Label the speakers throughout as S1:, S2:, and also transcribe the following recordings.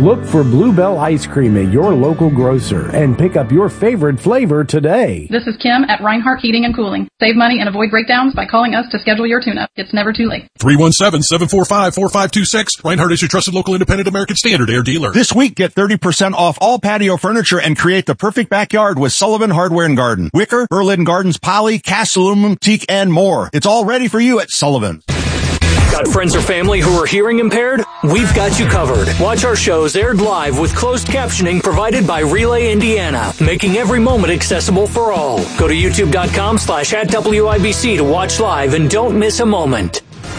S1: Look for Bluebell Ice Cream at your local grocer and pick up your favorite flavor today.
S2: This is Kim at Reinhardt Heating and Cooling. Save money and avoid breakdowns by calling us to schedule your tune-up. It's never too late.
S3: 317-745-4526. Reinhardt is your trusted local independent American Standard Air dealer.
S4: This week, get 30% off all patio furniture and create the perfect backyard with Sullivan Hardware and Garden. Wicker, Berlin Gardens, poly, cast aluminum, teak, and more. It's all ready for you at Sullivan.
S5: Got friends or family who are hearing impaired? We've got you covered. Watch our shows aired live with closed captioning provided by Relay Indiana, making every moment accessible for all. Go to youtube.com/@WIBC to watch live and don't miss a moment.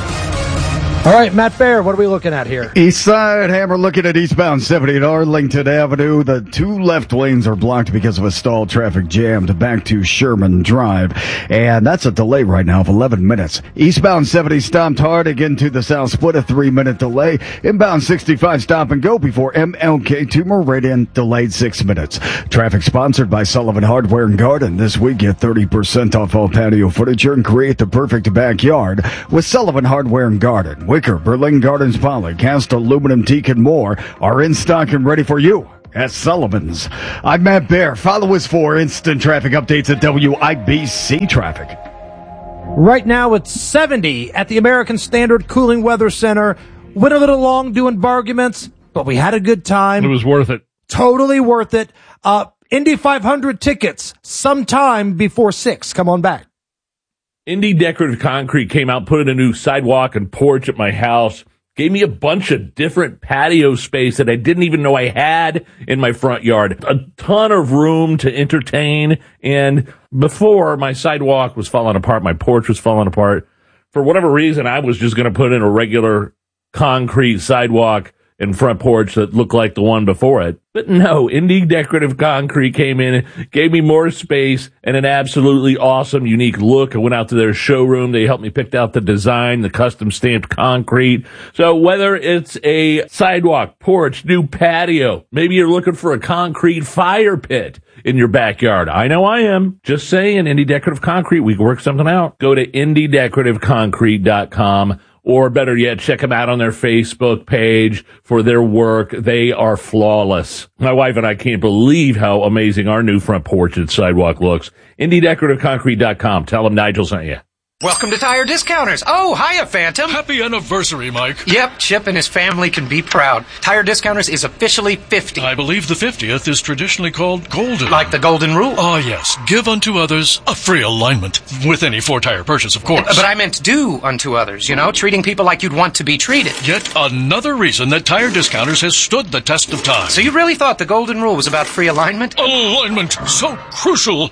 S6: All right, Matt Bear, what are we looking at here?
S7: East Side Hammer looking at eastbound 70 at Arlington Avenue. The two left lanes are blocked because of a stalled traffic jam back to Sherman Drive. And that's a delay right now of 11 minutes. Eastbound 70 stopped hard again to the south split, a 3-minute delay. Inbound 65 stop and go before MLK to Meridian, delayed 6 minutes. Traffic sponsored by Sullivan Hardware and Garden. This week, get 30% off all patio furniture and create the perfect backyard with Sullivan Hardware and Garden. Wicker, Berlin Gardens, poly, cast aluminum, teak, and more are in stock and ready for you at Sullivan's. I'm Matt Bear. Follow us for instant traffic updates at WIBC Traffic.
S6: Right now it's 70 at the American Standard Cooling Weather Center. Went a little long doing barguments, but we had a good time.
S8: It was worth it.
S6: Totally worth it. Indy 500 tickets sometime before 6. Come on back.
S8: Indy Decorative Concrete came out, put in a new sidewalk and porch at my house, gave me a bunch of different patio space that I didn't even know I had in my front yard. A ton of room to entertain. And before, my sidewalk was falling apart, my porch was falling apart. For whatever reason, I was just going to put in a regular concrete sidewalk and front porch that looked like the one before it. But no, Indy Decorative Concrete came in, gave me more space and an absolutely awesome, unique look. I went out to their showroom. They helped me pick out the design, the custom stamped concrete. So whether it's a sidewalk, porch, new patio, maybe you're looking for a concrete fire pit in your backyard. I know I am. Just saying, Indy Decorative Concrete, we can work something out. Go to IndyDecorativeConcrete.com. Or better yet, check them out on their Facebook page for their work. They are flawless. My wife and I can't believe how amazing our new front porch and sidewalk looks. IndyDecorativeConcrete.com. Tell them Nigel sent you.
S9: Welcome to Tire Discounters. Oh, hiya, Phantom.
S10: Happy anniversary, Mike.
S9: Yep, Chip and his family can be proud. Tire Discounters is officially 50.
S10: I believe the 50th is traditionally called golden.
S9: Like the golden rule.
S10: Oh, yes. Give unto others a free alignment. With any 4-tire purchase, of course.
S9: But I meant do unto others, treating people like you'd want to be treated.
S10: Yet another reason that Tire Discounters has stood the test of time.
S9: So you really thought the golden rule was about free alignment?
S10: Alignment, so crucial.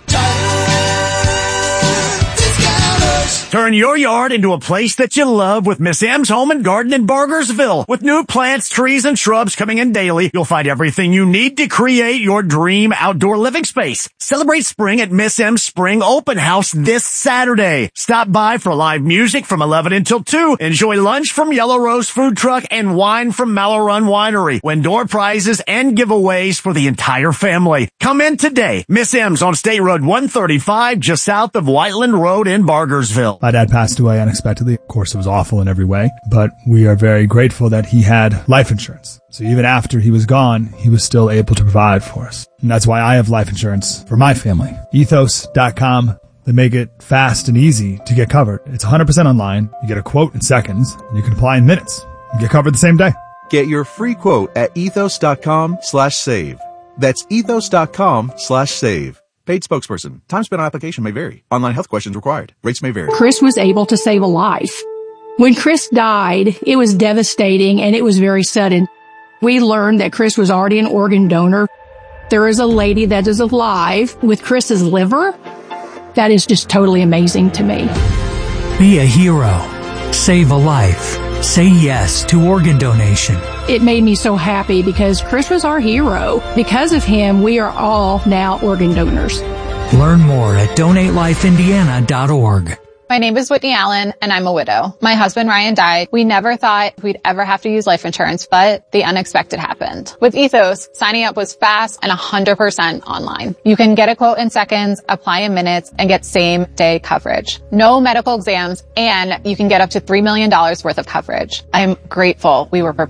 S4: Turn your yard into a place that you love with Miss M's Home and Garden in Bargersville. With new plants, trees, and shrubs coming in daily, you'll find everything you need to create your dream outdoor living space. Celebrate spring at Miss M's Spring Open House this Saturday. Stop by for live music from 11 until 2. Enjoy lunch from Yellow Rose Food Truck and wine from Mallow Run Winery. Win door prizes and giveaways for the entire family. Come in today. Miss M's on State Road 135, just south of Whiteland Road in Bargersville.
S11: My dad passed away unexpectedly. Of course, it was awful in every way, but we are very grateful that he had life insurance. So even after he was gone, he was still able to provide for us. And that's why I have life insurance for my family. Ethos.com. They make it fast and easy to get covered. It's 100% online. You get a quote in seconds, and you can apply in minutes. You get covered the same day.
S12: Get your free quote at ethos.com/save. That's ethos.com/save. Paid spokesperson. Time spent on application may vary. Online health questions required. Rates may vary.
S13: Chris was able to save a life. When Chris died, it was devastating and it was very sudden. We learned that Chris was already an organ donor. There is a lady that is alive with Chris's liver. That is just totally amazing to me.
S5: Be a hero. Save a life. Say yes to organ donation.
S13: It made me so happy because Chris was our hero. Because of him, we are all now organ donors.
S5: Learn more at DonateLifeIndiana.org.
S14: My name is Whitney Allen, and I'm a widow. My husband, Ryan, died. We never thought we'd ever have to use life insurance, but the unexpected happened. With Ethos, signing up was fast and 100% online. You can get a quote in seconds, apply in minutes, and get same-day coverage. No medical exams, and you can get up to $3 million worth of coverage. I'm grateful we were prepared.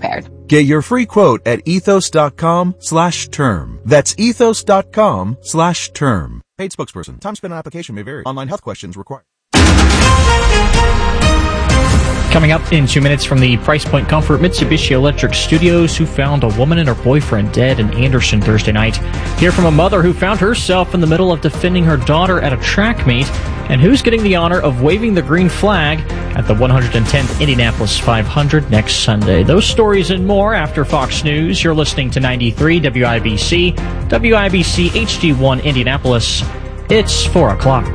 S12: Get your free quote at ethos.com/term. That's ethos.com/term. Paid spokesperson. Time spent on application may vary. Online health questions required.
S15: Coming up in 2 minutes from the Price Point Comfort Mitsubishi Electric Studios, who found a woman and her boyfriend dead in Anderson Thursday night. Hear from a mother who found herself in the middle of defending her daughter at a track meet, and who's getting the honor of waving the green flag at the 110th Indianapolis 500 next Sunday. Those stories and more after Fox News. You're listening to 93 WIBC, WIBC HD1 Indianapolis. It's 4 o'clock.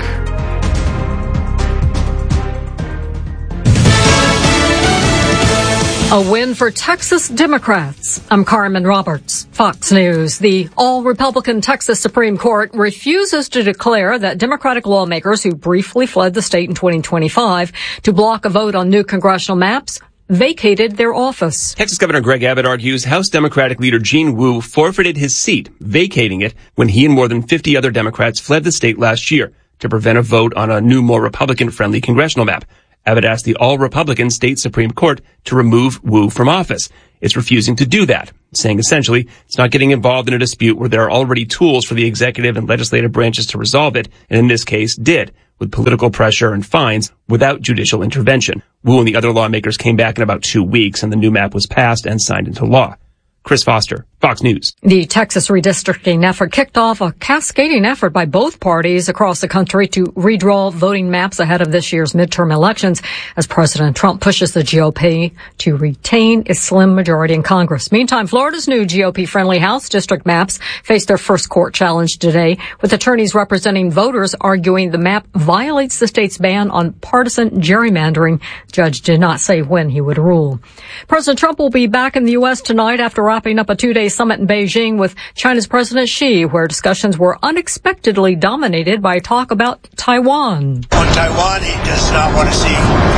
S16: A win for Texas Democrats. I'm Carmen Roberts, Fox News. The all-Republican Texas Supreme Court refuses to declare that Democratic lawmakers who briefly fled the state in 2025 to block a vote on new congressional maps vacated their office.
S17: Texas Governor Greg Abbott argues House Democratic leader Gene Wu forfeited his seat, vacating it when he and more than 50 other Democrats fled the state last year to prevent a vote on a new, more Republican-friendly congressional map. Abbott asked the all-Republican state Supreme Court to remove Wu from office. It's refusing to do that, saying essentially it's not getting involved in a dispute where there are already tools for the executive and legislative branches to resolve it, and in this case did, with political pressure and fines without judicial intervention. Wu and the other lawmakers came back in about 2 weeks, and the new map was passed and signed into law. Chris Foster, Fox News.
S16: The Texas redistricting effort kicked off a cascading effort by both parties across the country to redraw voting maps ahead of this year's midterm elections as President Trump pushes the GOP to retain its slim majority in Congress. Meantime, Florida's new GOP-friendly House district maps faced their first court challenge today, with attorneys representing voters arguing the map violates the state's ban on partisan gerrymandering. The judge did not say when he would rule. President Trump will be back in the U.S. tonight after wrapping up a 2-day summit in Beijing with China's President Xi, where discussions were unexpectedly dominated by talk about Taiwan.
S18: On Taiwan, he does not want to see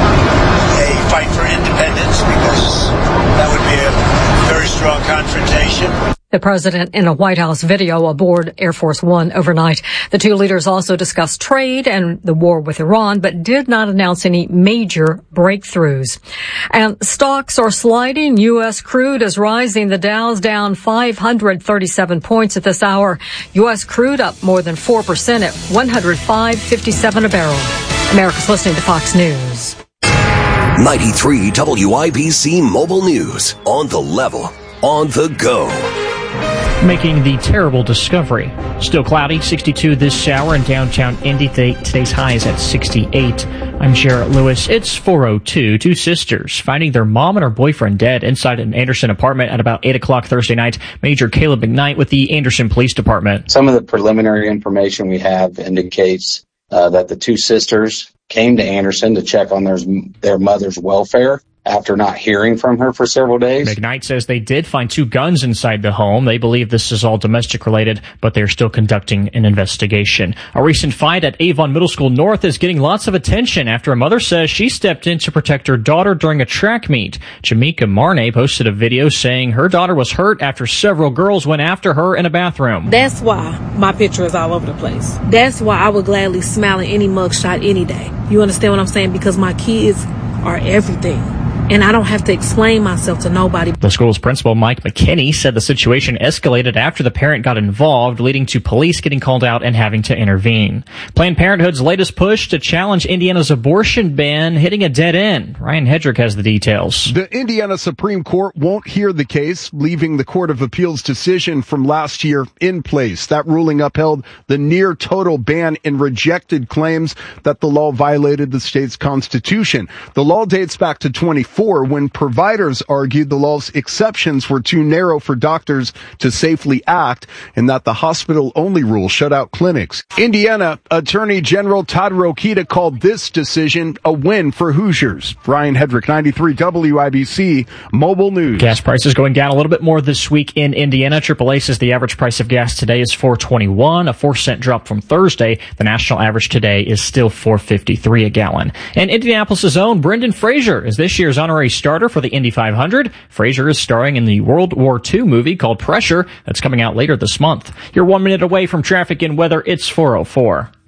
S18: a fight for independence because that would be a very strong confrontation.
S16: The president in a White House video aboard Air Force One overnight. The two leaders also discussed trade and the war with Iran, but did not announce any major breakthroughs. And stocks are sliding. U.S. crude is rising. The Dow's down 537 points at this hour. U.S. crude up more than 4% at $105.57 a barrel. America's listening to Fox News.
S19: 93 WIBC Mobile News. On the level. On the go.
S15: Making the terrible discovery. Still cloudy, 62 this hour in downtown Indy. Today's high is at 68. I'm Jarrett Lewis. It's 4:02. Two sisters finding their mom and her boyfriend dead inside an Anderson apartment at about 8 o'clock Thursday night. Major Caleb McKnight with the Anderson Police Department.
S20: Some of the preliminary information we have indicates that the two sisters came to Anderson to check on their mother's welfare after not hearing from her for several days.
S15: McKnight says they did find two guns inside the home. They believe this is all domestic related, but they're still conducting an investigation. A recent fight at Avon Middle School North is getting lots of attention after a mother says she stepped in to protect her daughter during a track meet. Jamaica Marnay posted a video saying her daughter was hurt after several girls went after her in a bathroom.
S21: That's why my picture is all over the place. That's why I would gladly smile at any mugshot any day. You understand what I'm saying? Because my kids are everything. And I don't have to explain myself to nobody.
S15: The school's principal, Mike McKinney, said the situation escalated after the parent got involved, leading to police getting called out and having to intervene. Planned Parenthood's latest push to challenge Indiana's abortion ban hitting a dead end. Ryan Hedrick has the details.
S22: The Indiana Supreme Court won't hear the case, leaving the Court of Appeals decision from last year in place. That ruling upheld the near total ban and rejected claims that the law violated the state's constitution. The law dates back to 2004 when providers argued the law's exceptions were too narrow for doctors to safely act and that the hospital-only rule shut out clinics. Indiana Attorney General Todd Rokita called this decision a win for Hoosiers. Ryan Hedrick, 93 WIBC Mobile News.
S15: Gas prices going down a little bit more this week in Indiana. AAA says the average price of gas today is $4.21, a 4-cent drop from Thursday. The national average today is still $4.53 a gallon. And Indianapolis' own Brendan Fraser is this year's honorary starter for the Indy 500. Fraser is starring in the World War II movie called Pressure that's coming out later this month. You're 1 minute away from traffic and weather. It's 4:04.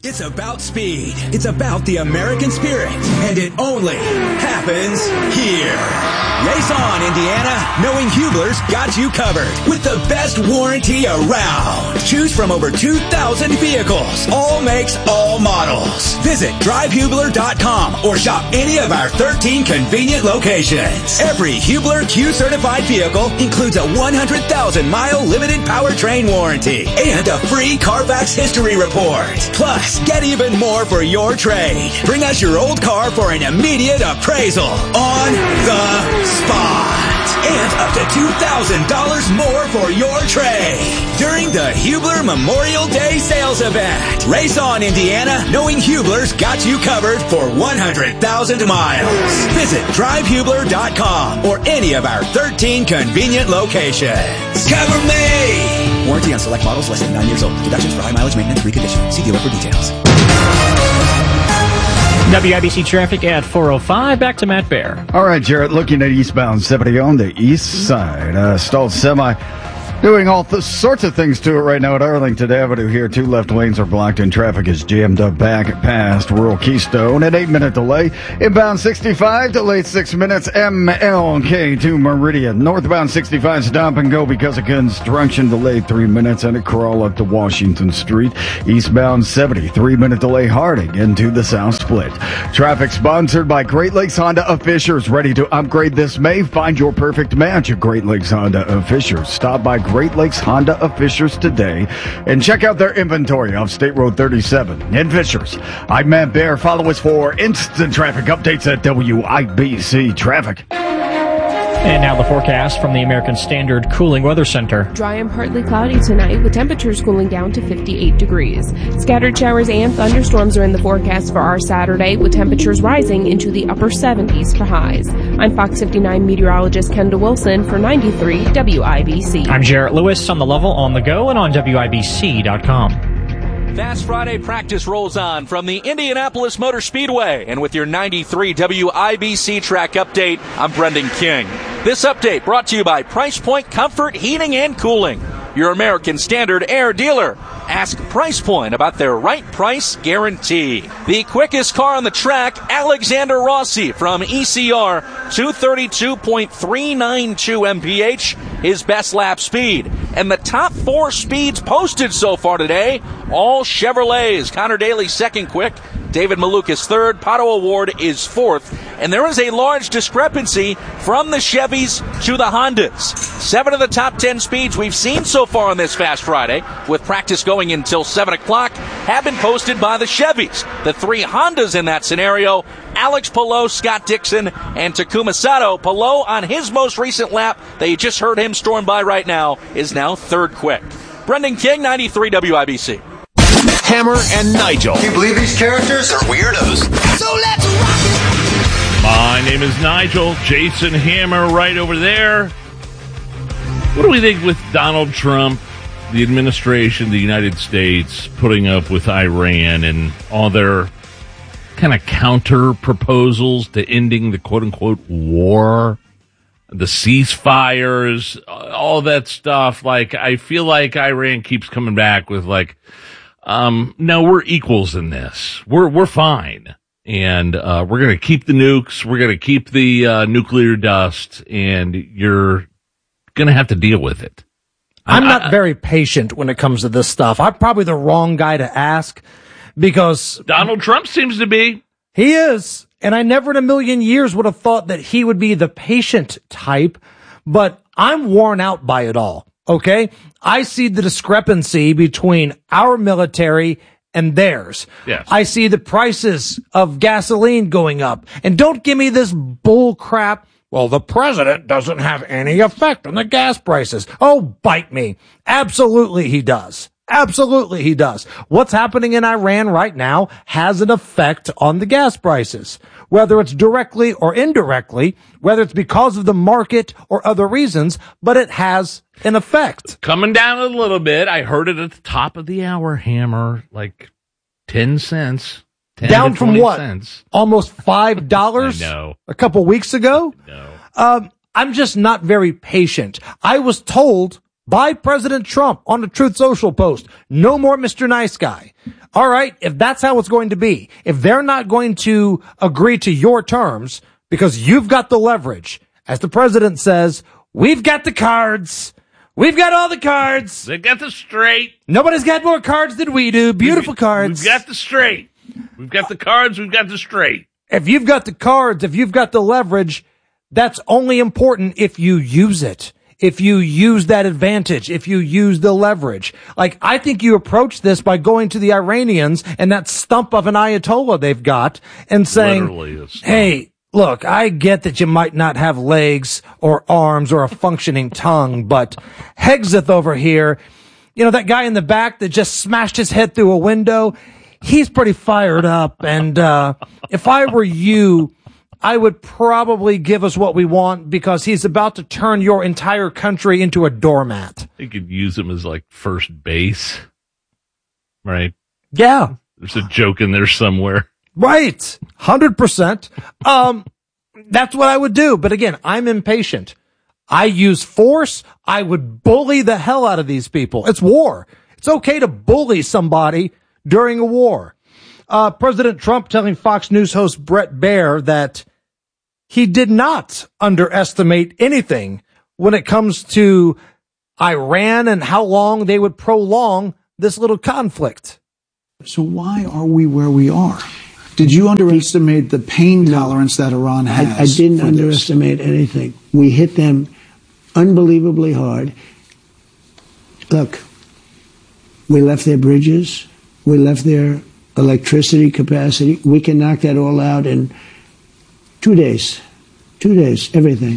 S1: It's about speed. It's about the American spirit. And it only happens here. Race on, Indiana. Knowing Hubler's got you covered with the best warranty around. Choose from over 2,000 vehicles. All makes, all models. Visit drivehubler.com or shop any of our 13 convenient locations. Every Hubler Q-certified vehicle includes a 100,000-mile limited powertrain warranty and a free Carfax history report. Plus, get even more for your trade. Bring us your old car for an immediate appraisal on the spot. And up to $2,000 more for your trade during the Hubler Memorial Day sales event. Race on, Indiana, knowing Hubler's got you covered for 100,000 miles. Visit drivehubler.com or any of our 13 convenient locations. Cover me! Warranty on select models less than 9 years old. Deductions for high mileage maintenance reconditioning. See dealer for details.
S15: WIBC traffic at 4:05. Back to Matt Bear.
S7: All right, Jarrett, looking at eastbound 70 on the east side. Stalled semi doing all sorts of things to it right now at Arlington Avenue here. 2 left lanes are blocked and traffic is jammed up back past Rural Keystone. An 8-minute delay. Inbound 65, delayed 6 minutes. MLK to Meridian. Northbound 65, stop and go because of construction. Delayed 3 minutes and a crawl up to Washington Street. Eastbound 70, 3-minute delay Harding into the South Split. Traffic sponsored by Great Lakes Honda of Fishers. Ready to upgrade this May? Find your perfect match at Great Lakes Honda of Fishers. Stop by Great Lakes Honda of Fishers today and check out their inventory off State Road 37 in Fishers. I'm Matt Bear. Follow us for instant traffic updates at WIBC Traffic.
S15: And now the forecast from the American Standard Cooling Weather Center.
S2: Dry and partly cloudy tonight with temperatures cooling down to 58 degrees. Scattered showers and thunderstorms are in the forecast for our Saturday with temperatures rising into the upper 70s for highs. I'm Fox 59 meteorologist Kendall Wilson for 93 WIBC.
S15: I'm Jarrett Lewis on the level, on the go, and on WIBC.com.
S23: Fast Friday practice rolls on from the Indianapolis Motor Speedway. And with your 93 WIBC track update, I'm Brendan King. This update brought to you by Price Point Comfort Heating and Cooling, your American Standard Air dealer. Ask Price Point about their right price guarantee. The quickest car on the track, Alexander Rossi from ECR, 232.392 mph, his best lap speed. And the top 4 speeds posted so far today, all Chevrolets. Connor Daly second quick, David Malukas third, Pato Award is fourth, and there is a large discrepancy from the Chevys to the Hondas. 7 of the top 10 speeds we've seen so far on this Fast Friday, with practice going until 7 o'clock, have been posted by the Chevys. The 3 Hondas in that scenario, Alex Palou, Scott Dixon, and Takuma Sato. Palou on his most recent lap that you just heard him storm by right now is now third quick. Brendan King, 93 WIBC.
S19: Hammer and Nigel.
S24: Can you believe these characters are weirdos?
S19: So let's rock it.
S8: My name is Nigel. Jason Hammer right over there. What do we think with Donald Trump, the administration, the United States, putting up with Iran and all their kind of counter proposals to ending the quote-unquote war, the ceasefires, all that stuff? Like, I feel like Iran keeps coming back with like, no, we're equals in this. We're fine. And, we're going to keep the nukes. We're going to keep the, nuclear dust, and you're going to have to deal with it.
S6: I'm not very patient when it comes to this stuff. I'm probably the wrong guy to ask because
S8: Donald Trump seems to be.
S6: He is. And I never in a million years would have thought that he would be the patient type, but I'm worn out by it all. Okay. I see the discrepancy between our military and theirs.
S8: Yes.
S6: I see the prices of gasoline going up, and don't give me this bull crap. Well, the president doesn't have any effect on the gas prices. Oh, bite me. Absolutely he does. Absolutely he does. What's happening in Iran right now has an effect on the gas prices, whether it's directly or indirectly, whether it's because of the market or other reasons, but it has an effect.
S8: Coming down a little bit. I heard it at the top of the hour, Hammer, like 10 cents. 10
S6: down from what?
S8: Cents.
S6: Almost $5
S8: I know.
S6: A couple weeks ago?
S8: No.
S6: I'm just not very patient. I was told by President Trump on the Truth Social post, no more Mr. Nice Guy. All right, if that's how it's going to be, if they're not going to agree to your terms because you've got the leverage, as the president says, we've got the cards. We've got all the cards.
S8: They got the straight.
S6: Nobody's got more cards than we do. Beautiful cards.
S8: We've got the straight. We've got the cards. We've got the straight.
S6: If you've got the cards, if you've got the leverage, that's only important if you use it. If you use that advantage, if you use the leverage. Like, I think you approach this by going to the Iranians and that stump of an Ayatollah they've got and saying, hey, look, I get that you might not have legs or arms or a functioning tongue, but Hegseth over here, you know, that guy in the back that just smashed his head through a window, he's pretty fired up. And if I were you, I would probably give us what we want because he's about to turn your entire country into a doormat.
S8: You could use him as like first base, right?
S6: Yeah.
S8: There's a joke in there somewhere.
S6: Right. 100%. That's what I would do. But again, I'm impatient. I use force. I would bully the hell out of these people. It's war. It's okay to bully somebody during a war. President Trump telling Fox News host Brett Baier that he did not underestimate anything when it comes to Iran and how long they would prolong this little conflict.
S3: So why are we where we are? Did you underestimate the pain tolerance that Iran has?
S4: I didn't underestimate anything. We hit them unbelievably hard. Look, we left their bridges. We left their electricity capacity. We can knock that all out in 2 days. 2 days, everything.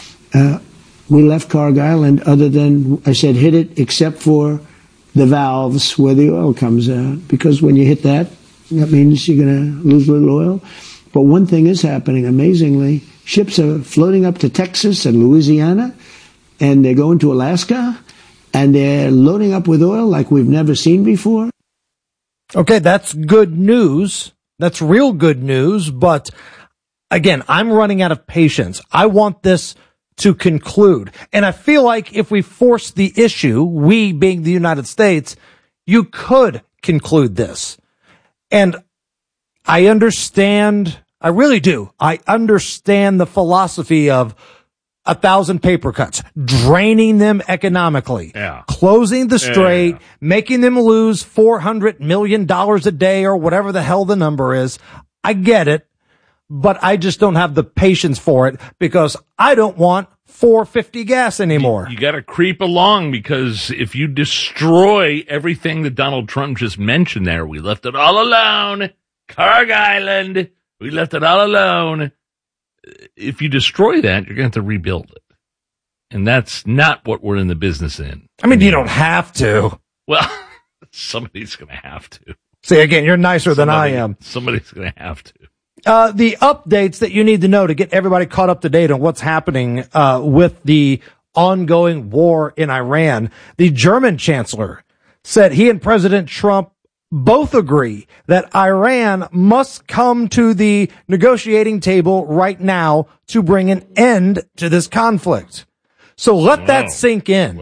S4: We left Cargill, and other than, I said, hit it except for the valves where the oil comes out. Because when you hit that, that means you're going to lose a little oil. But one thing is happening, amazingly. Ships are floating up to Texas and Louisiana, and they're going to Alaska, and they're loading up with oil like we've never seen before.
S6: Okay, that's good news. That's real good news. But again, I'm running out of patience. I want this to conclude. And I feel like if we force the issue, we being the United States, you could conclude this. And I understand, I really do. I understand the philosophy of 1,000 paper cuts, draining them economically, closing the strait, making them lose $400 million a day or whatever the hell the number is. I get it, but I just don't have the patience for it because I don't want $4.50 gas anymore.
S8: You got to creep along because if you destroy everything that Donald Trump just mentioned there, we left it all alone. Carg Island, we left it all alone. If you destroy that, you're going to have to rebuild it. And that's not what we're in the business in.
S6: I mean, you don't have to.
S8: Well, somebody's going to have to.
S6: See, again, you're nicer than I am.
S8: Somebody's going to have to.
S6: The updates that you need to know to get everybody caught up to date on what's happening with the ongoing war in Iran. The German chancellor said he and President Trump both agree that Iran must come to the negotiating table right now to bring an end to this conflict. So let that sink in.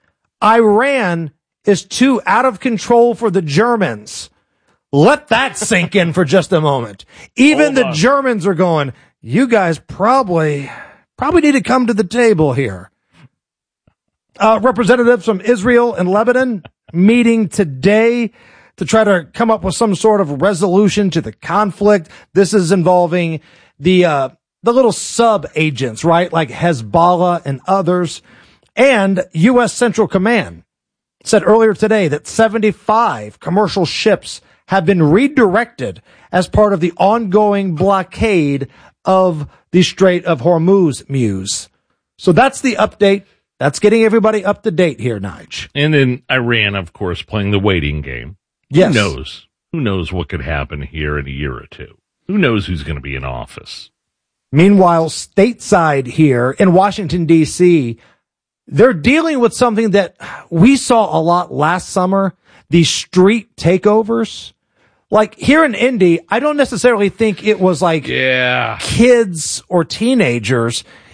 S6: Iran is too out of control for the Germans. Let that sink in for just a moment. Even the Germans are going, you guys probably need to come to the table here. Representatives from Israel and Lebanon meeting today to try to come up with some sort of resolution to the conflict. This is involving the little sub-agents, right? Like Hezbollah and others. And U.S. Central Command said earlier today that 75 commercial ships have been redirected as part of the ongoing blockade of the Strait of Hormuz, Muse. So that's the update. That's getting everybody up to date here, Nige.
S8: And then Iran, of course, playing the waiting game.
S6: Yes.
S8: Who knows? Who knows what could happen here in a year or two? Who knows who's going to be in office?
S6: Meanwhile, stateside here in Washington, D.C., they're dealing with something that we saw a lot last summer, the street takeovers. Like here in Indy, I don't necessarily think it was like kids or teenagers.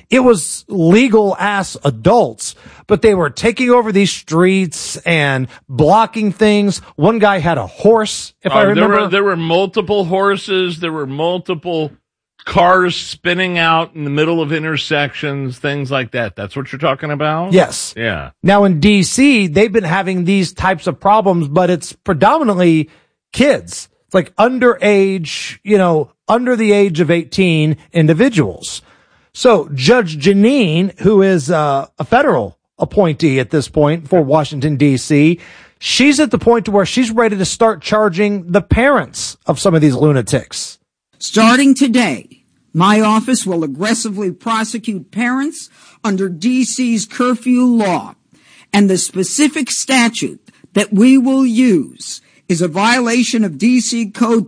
S6: it was legal ass adults, but they were taking over these streets and blocking things. One guy had a horse, if I remember.
S8: There were multiple horses. There were multiple cars spinning out in the middle of intersections, things like that. That's what you're talking about?
S6: Yes.
S8: Yeah.
S6: Now in DC, they've been having these types of problems, but it's predominantly kids, like underage, under the age of 18 individuals. So Judge Jeanine, who is a federal appointee at this point for Washington, D.C., she's at the point to where she's ready to start charging the parents of some of these lunatics.
S9: Starting today, my office will aggressively prosecute parents under D.C.'s curfew law, and the specific statute that we will use is a violation of D.C. Code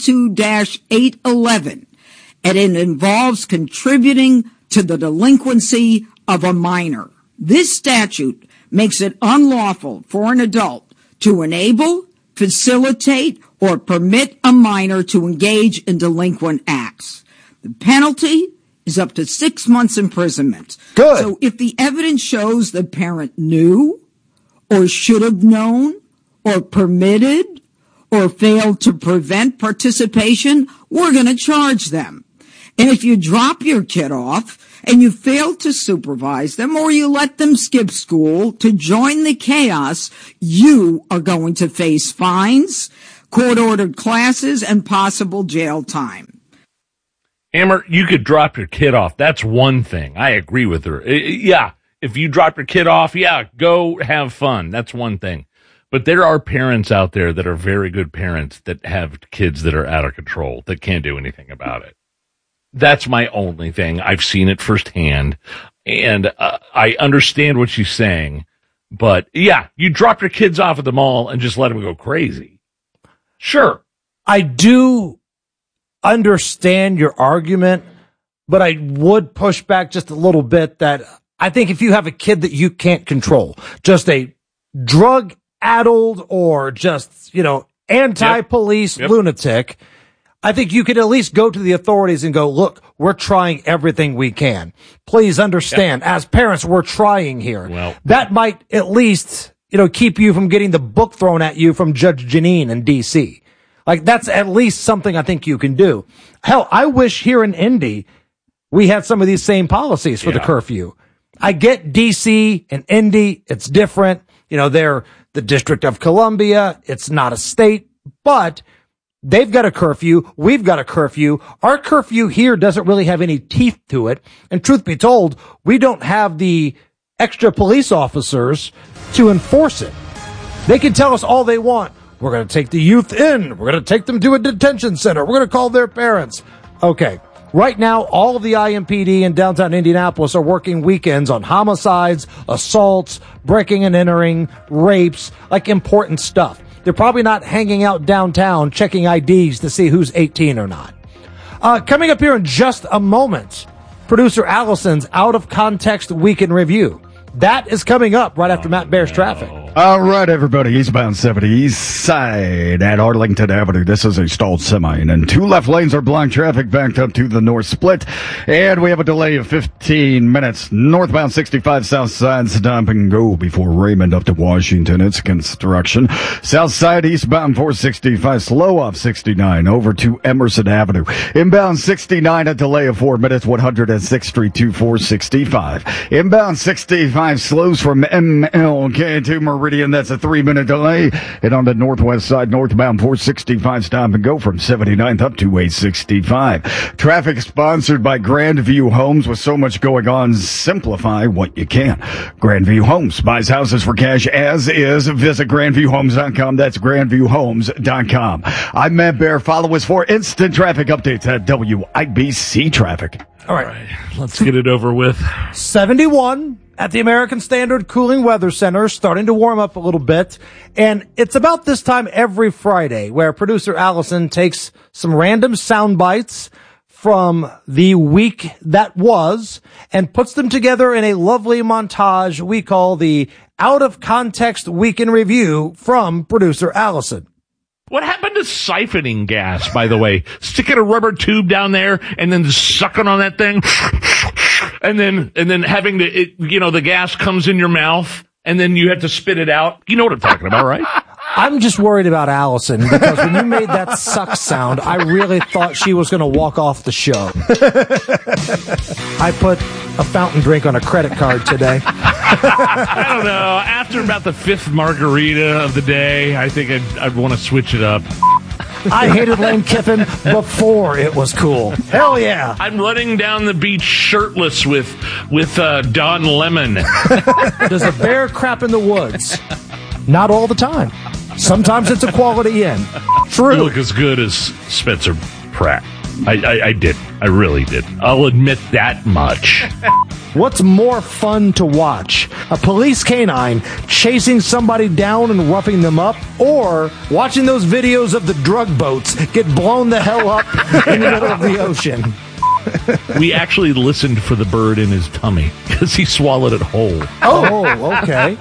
S9: 22-811, and it involves contributing to the delinquency of a minor. This statute makes it unlawful for an adult to enable, facilitate, or permit a minor to engage in delinquent acts. The penalty is up to 6 months imprisonment.
S6: Good.
S9: So if the evidence shows the parent knew or should have known or permitted or failed to prevent participation, we're going to charge them. And if you drop your kid off and you fail to supervise them or you let them skip school to join the chaos, you are going to face fines, court-ordered classes, and possible jail time.
S8: Amber, you could drop your kid off. That's one thing. I agree with her. Yeah, if you drop your kid off, go have fun. That's one thing. But there are parents out there that are very good parents that have kids that are out of control, that can't do anything about it. That's my only thing. I've seen it firsthand, and I understand what she's saying. But, yeah, you drop your kids off at the mall and just let them go crazy. Sure.
S6: I do understand your argument, but I would push back just a little bit that I think if you have a kid that you can't control, just a drug-addled or just, anti-police lunatic, I think you could at least go to the authorities and go, look, we're trying everything we can. Please understand, as parents, we're trying here.
S8: Well,
S6: that might at least, keep you from getting the book thrown at you from Judge Jeanine in D.C. Like, that's at least something I think you can do. Hell, I wish here in Indy we had some of these same policies for the curfew. I get D.C. and Indy, it's different. They're the District of Columbia. It's not a state, but they've got a curfew. We've got a curfew. Our curfew here doesn't really have any teeth to it. And truth be told, we don't have the extra police officers to enforce it. They can tell us all they want. We're going to take the youth in. We're going to take them to a detention center. We're going to call their parents. Okay. Right now, all of the IMPD in downtown Indianapolis are working weekends on homicides, assaults, breaking and entering, rapes, like important stuff. They're probably not hanging out downtown checking IDs to see who's 18 or not. Coming up here in just a moment, producer Allison's Out of Context Week in Review. That is coming up right after Matt Bear's Traffic.
S7: All right, everybody. Eastbound 70 East Side at Arlington Avenue. This is a stalled semi, and 2 left lanes are blocked. Traffic backed up to the north split, and we have a delay of 15 minutes. Northbound 65 south side, stop and go before Raymond up to Washington. It's construction. South side eastbound 465, slow off 69 over to Emerson Avenue. Inbound 69, a delay of 4 minutes, 106th Street to 465. Inbound 65 slows from MLK to Meridian. That's a 3-minute delay. And on the northwest side, northbound 465, stop and go from 79th up to 865. Traffic sponsored by Grandview Homes. With so much going on, simplify what you can. Grandview Homes buys houses for cash as is. Visit grandviewhomes.com. That's grandviewhomes.com. I'm Matt Bear. Follow us for instant traffic updates at WIBC Traffic.
S6: All right.
S8: Let's get it over with.
S6: 71 at the American Standard Cooling Weather Center, starting to warm up a little bit. And it's about this time every Friday where producer Allison takes some random sound bites from the week that was and puts them together in a lovely montage we call the Out of Context Week in Review from producer Allison.
S8: What happened to siphoning gas, by the way? Sticking a rubber tube down there and then sucking on that thing? and then having to, the gas comes in your mouth and then you have to spit it out. You know what I'm talking about, right?
S6: I'm just worried about Allison because when you made that suck sound, I really thought she was going to walk off the show. I put a fountain drink on a credit card today.
S8: I don't know. After about the fifth margarita of the day, I think I'd want to switch it up.
S6: I hated Lane Kiffin before it was cool. Hell yeah.
S8: I'm running down the beach shirtless with Don Lemon.
S6: Does a bear crap in the woods? Not all the time. Sometimes it's a quality inn. True.
S8: You look as good as Spencer Pratt. I did. I really did. I'll admit that much.
S6: What's more fun to watch? A police canine chasing somebody down and roughing them up, or watching those videos of the drug boats get blown the hell up in the middle of the ocean?
S8: We actually listened for the bird in his tummy because he swallowed it whole.
S6: Oh, okay.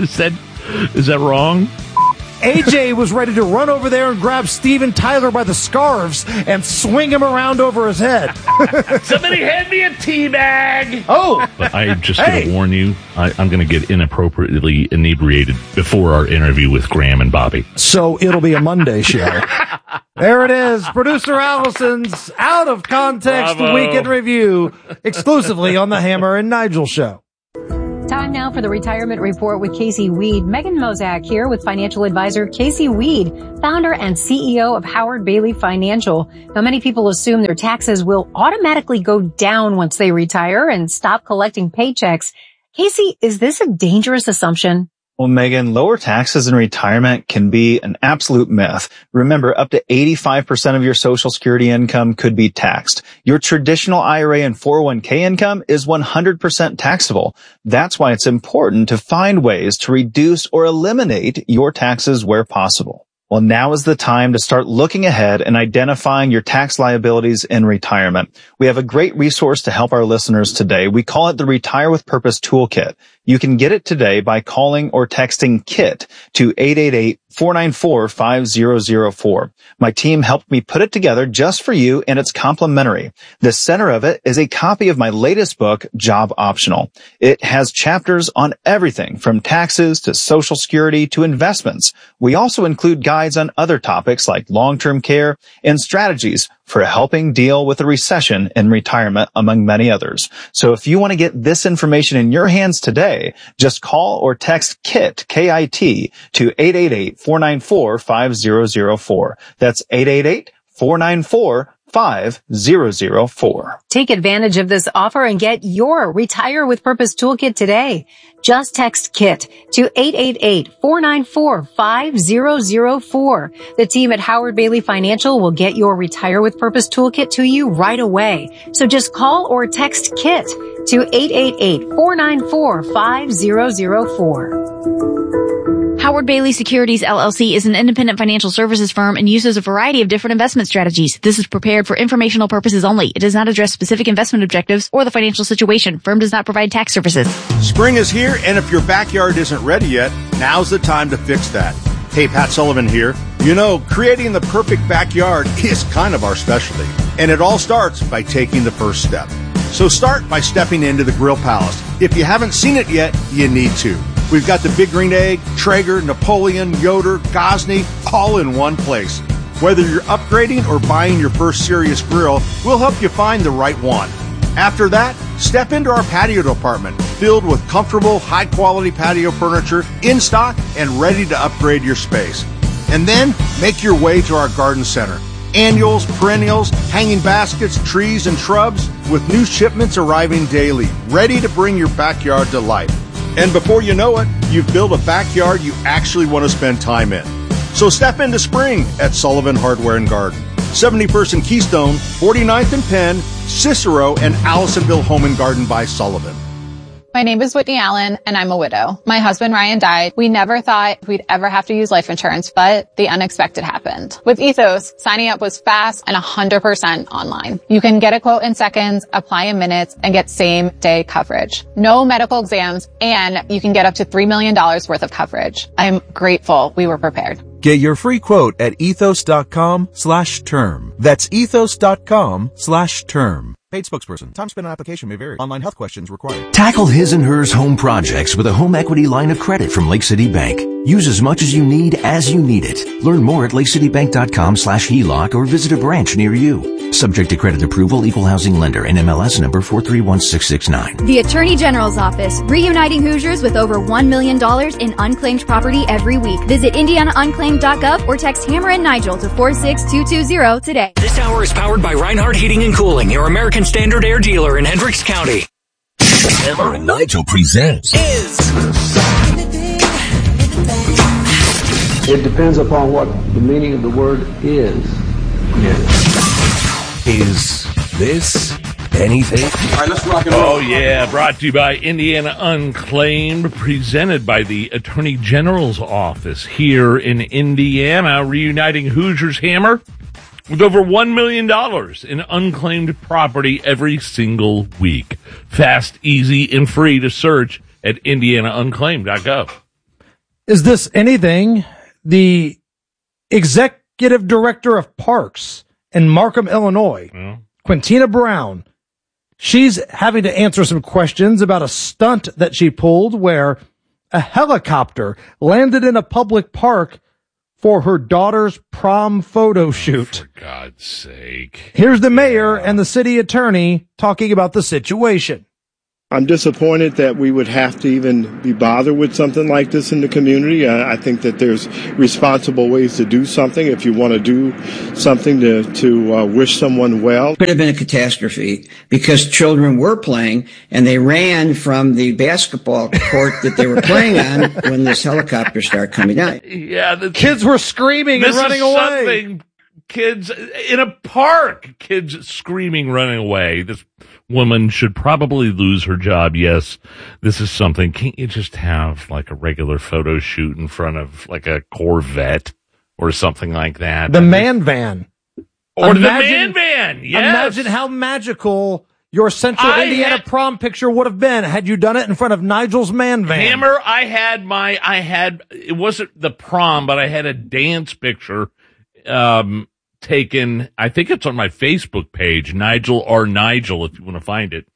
S8: Is that wrong?
S6: AJ was ready to run over there and grab Steven Tyler by the scarves and swing him around over his head.
S8: Somebody hand me a tea bag.
S6: Oh.
S8: But I just going to warn you, I'm going to get inappropriately inebriated before our interview with Graham and Bobby.
S6: So it'll be a Monday show. There it is. Producer Allison's Out of Context
S8: Bravo.
S6: Weekend Review, exclusively on the Hammer and Nigel Show.
S5: Time now for the Retirement Report with Casey Weed. Megan Mozak here with financial advisor Casey Weed, founder and CEO of Howard Bailey Financial. Now, many people assume their taxes will automatically go down once they retire and stop collecting paychecks. Casey, is this a dangerous assumption?
S10: Well, Megan, lower taxes in retirement can be an absolute myth. Remember, up to 85% of your Social Security income could be taxed. Your traditional IRA and 401k income is 100% taxable. That's why it's important to find ways to reduce or eliminate your taxes where possible. Well, now is the time to start looking ahead and identifying your tax liabilities in retirement. We have a great resource to help our listeners today. We call it the Retire with Purpose Toolkit. You can get it today by calling or texting KIT to 888-494-5004. My team helped me put it together just for you, and it's complimentary. The center of it is a copy of my latest book, Job Optional. It has chapters on everything from taxes to Social Security to investments. We also include guides on other topics like long-term care and strategies for helping deal with a recession in retirement, among many others. So if you want to get this information in your hands today, just call or text KIT, K-I-T, to 888-494-5004. That's 888-494-5004.
S5: Take advantage of this offer and get your Retire with Purpose Toolkit today. Just text KIT to 888-494-5004. The team at Howard Bailey Financial will get your Retire with Purpose Toolkit to you right away. So just call or text KIT to 888-494-5004.
S11: Howard Bailey Securities LLC is an independent financial services firm and uses a variety of different investment strategies. This is prepared for informational purposes only. It does not address specific investment objectives or the financial situation. Firm does not provide tax services.
S13: Spring is here, and if your backyard isn't ready yet, now's the time to fix that. Hey, Pat Sullivan here. You know, creating the perfect backyard is kind of our specialty, and it all starts by taking the first step. So start by stepping into the Grill Palace. If you haven't seen it yet, you need to. We've got the Big Green Egg, Traeger, Napoleon, Yoder, Gosney, all in one place. Whether you're upgrading or buying your first serious grill, we'll help you find the right one. After that, step into our patio department, filled with comfortable, high-quality patio furniture in stock and ready to upgrade your space. And then, make your way to our garden center. Annuals, perennials, hanging baskets, trees, and shrubs, with new shipments arriving daily, ready to bring your backyard to life. And before you know it, you've built a backyard you actually want to spend time in. So step into spring at Sullivan Hardware and Garden. 71st and Keystone, 49th and Penn, Cicero, and Allisonville Home and Garden by Sullivan.
S14: My name is Whitney Allen, and I'm a widow. My husband, Ryan, died. We never thought we'd ever have to use life insurance, but the unexpected happened. With Ethos, signing up was fast and 100% online. You can get a quote in seconds, apply in minutes, and get same-day coverage. No medical exams, and you can get up to $3 million worth of coverage. I'm grateful we were prepared.
S12: Get your free quote at ethos.com/term. That's ethos.com/term. Paid spokesperson. Time spent on application may vary. Online health questions required.
S19: Tackle his and hers home projects with a home equity line of credit from Lake City Bank. Use as much as you need it. Learn more at lakecitybank.com/HELOC or visit a branch near you. Subject to credit approval, equal housing lender, NMLS number 431669.
S16: The Attorney General's Office, reuniting Hoosiers with over $1 million in unclaimed property every week. Visit IndianaUnclaimed.gov or text Hammer and Nigel to 46220 today.
S17: This hour is powered by Reinhardt Heating and Cooling, your American Standard air dealer in Hendricks County.
S19: Hammer and Nigel presents
S18: It depends upon what the meaning of the word is.
S19: Is this anything?
S18: All right, let's rock and roll.
S8: Oh, yeah. Brought to you by Indiana Unclaimed, presented by the Attorney General's Office here in Indiana, reuniting Hoosiers Hammer with over $1 million in unclaimed property every single week. Fast, easy, and free to search at IndianaUnclaimed.gov.
S6: Is this anything? The executive director of parks in Markham, Illinois, Quintina Brown, she's having to answer some questions about a stunt that she pulled where a helicopter landed in a public park for her daughter's prom photo shoot.
S8: For God's sake.
S6: Here's the mayor and the city attorney talking about the situation.
S20: I'm disappointed that we would have to even be bothered with something like this in the community. I think that there's responsible ways to do something. If you want to do something to wish someone well.
S25: Could have been a catastrophe because children were playing and they ran from the basketball court that they were playing on when this helicopter started coming down.
S8: Yeah, the
S6: kids were screaming and running away.
S8: Kids in a park, kids screaming, running away. This woman should probably lose her job. Yes, this is something. Can't you just have like a regular photo shoot in front of like a Corvette or something like that?
S6: The man van.
S8: Or the man van, yes.
S6: Imagine how magical your Central Indiana prom picture would have been had you done it in front of Nigel's man van.
S8: Hammer, it wasn't the prom, but I had a dance picture taken, I think it's on my Facebook page, Nigel R. Nigel, if you want to find it.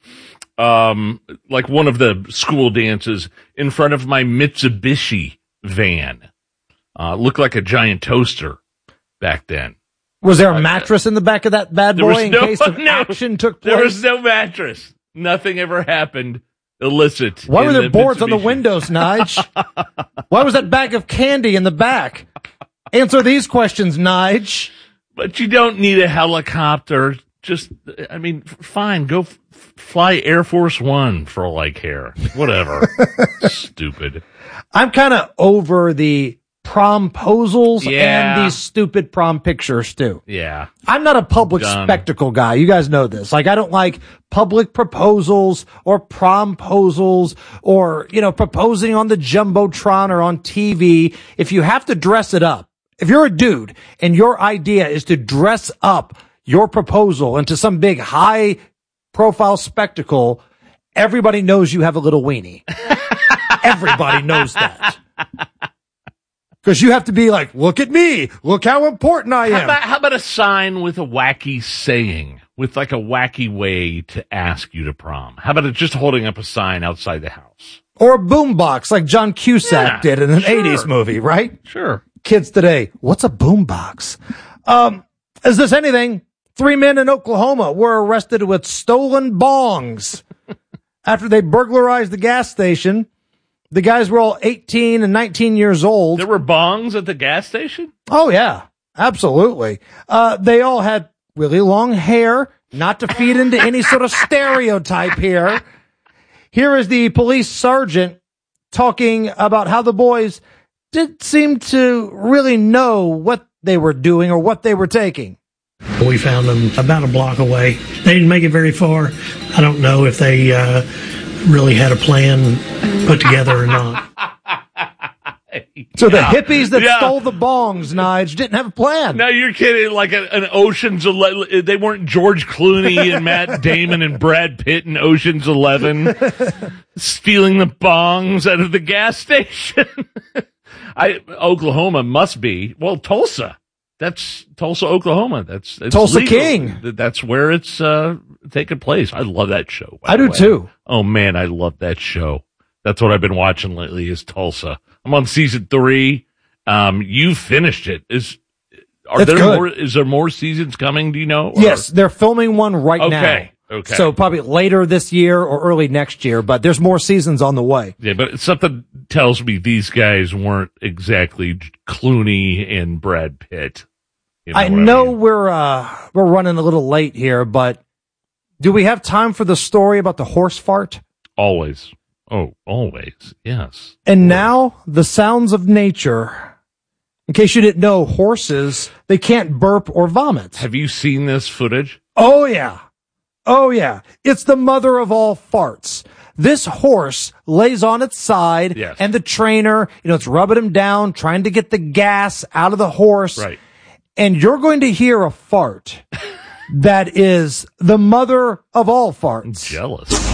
S8: Like one of the school dances in front of my Mitsubishi van. Looked like a giant toaster back then.
S6: Was there a mattress in the back of that bad boy in case of action took place?
S8: There was no mattress. Nothing ever happened illicit.
S6: Why were there boards on the windows, Nige? Why was that bag of candy in the back? Answer these questions, Nige.
S8: But you don't need a helicopter. Just, I mean, fine, go fly Air Force One for all I care. Whatever. Stupid.
S6: I'm kind of over the promposals and these stupid prom pictures too.
S8: Yeah.
S6: I'm not a public spectacle guy. You guys know this. Like, I don't like public proposals or promposals or, proposing on the Jumbotron or on TV. If you have to dress it up, if you're a dude and your idea is to dress up your proposal into some big high profile spectacle, everybody knows you have a little weenie. Everybody knows that. Because you have to be like, look at me. Look how important I am.
S8: How about a sign with a wacky saying, with like a wacky way to ask you to prom? How about it just holding up a sign outside the house?
S6: Or a boombox like John Cusack did in an 80s movie, right?
S8: Sure.
S6: Kids today, what's a boombox? Is this anything? 3 men in Oklahoma were arrested with stolen bongs after they burglarized the gas station. The guys were all 18 and 19 years old.
S8: There were bongs at the gas station?
S6: Oh, yeah, absolutely. They all had really long hair, not to feed into any sort of stereotype here. Here is the police sergeant talking about how the boys did seem to really know what they were doing or what they were taking.
S26: We found them about a block away. They didn't make it very far. I don't know if they really had a plan put together or not.
S6: So the hippies that stole the bongs, Nige, didn't have a plan.
S8: No, you're kidding. Like an Ocean's 11. They weren't George Clooney and Matt Damon and Brad Pitt in Ocean's 11 stealing the bongs out of the gas station. Oklahoma must be. Well, Tulsa. That's Tulsa, Oklahoma. It's
S6: Tulsa
S8: legal.
S6: King.
S8: That's where it's taking place. I love that show.
S6: I do too.
S8: Oh man, I love that show. That's what I've been watching lately is Tulsa. I'm on season 3. You finished it. Is there more seasons coming? Do you know? Or?
S6: Yes, they're filming one right now.
S8: Okay.
S6: So probably later this year or early next year, but there's more seasons on the way.
S8: Yeah, but something tells me these guys weren't exactly Clooney and Brad Pitt. You know
S6: I know we're running a little late here, but do we have time for the story about the horse fart?
S8: Always. Oh, always. Yes.
S6: And now the sounds of nature. In case you didn't know, horses, they can't burp or vomit.
S8: Have you seen this footage?
S6: Oh, yeah. Oh, yeah. It's the mother of all farts. This horse lays on its side, and the trainer, it's rubbing him down, trying to get the gas out of the horse.
S8: Right.
S6: And you're going to hear a fart that is the mother of all farts.
S8: I'm jealous.